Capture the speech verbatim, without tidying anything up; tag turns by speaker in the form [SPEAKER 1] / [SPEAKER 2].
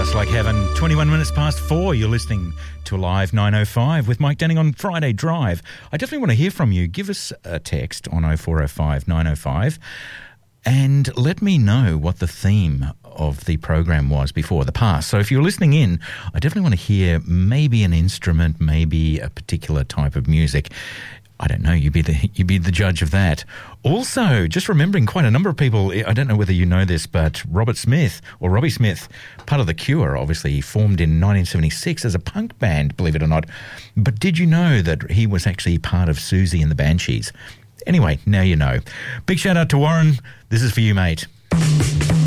[SPEAKER 1] Just Like Heaven, twenty-one minutes past four. You're listening to Live nine oh five with Mike Denning on Friday Drive. I definitely want to hear from you. Give us a text on oh four oh five nine oh five and let me know what the theme of the program was before, the past. So if you're listening in, I definitely want to hear maybe an instrument, maybe a particular type of music. I don't know, you be the you be the judge of that. Also, just remembering quite a number of people, I don't know whether you know this, but Robert Smith, or Robbie Smith, part of The Cure, obviously, he formed in nineteen seventy-six as a punk band, believe it or not. But did you know that he was actually part of Susie and the Banshees? Anyway, now you know. Big shout out to Warren. This is for you, mate.